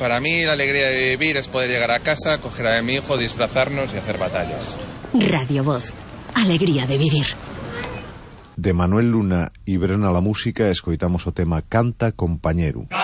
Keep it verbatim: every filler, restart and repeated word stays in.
Para mí la alegría de vivir es poder llegar a casa, coger a mi hijo, disfrazarnos y hacer batallas. Radio Voz. Alegría de vivir. De Manuel Luna e Brena la música, escoitamos o tema Canta, compañeru.